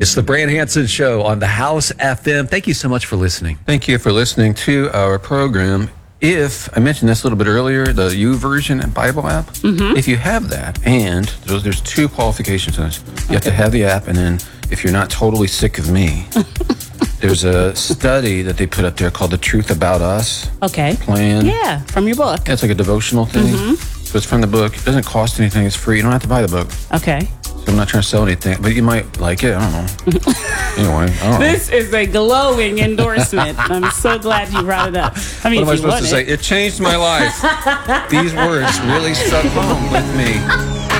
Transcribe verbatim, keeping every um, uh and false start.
It's the Brand Hansen Show on the House F M. Thank you so much for listening. Thank you for listening to our program. If I mentioned this a little bit earlier, the YouVersion Bible app, mm-hmm. if you have that, and there's, there's two qualifications on this. You okay. have to have the app, and then if you're not totally sick of me, there's a study that they put up there called The Truth About Us. Okay. Plan. Yeah, from your book. Yeah, it's like a devotional thing. Mm-hmm. So it's from the book. It doesn't cost anything. It's free. You don't have to buy the book. Okay. So I'm not trying to sell anything, but you might like it. I don't know. Anyway, I don't This know. is a glowing endorsement. I'm so glad you brought it up. I mean, what am I if you supposed to want say? it. It changed my life. These words really struck home with me.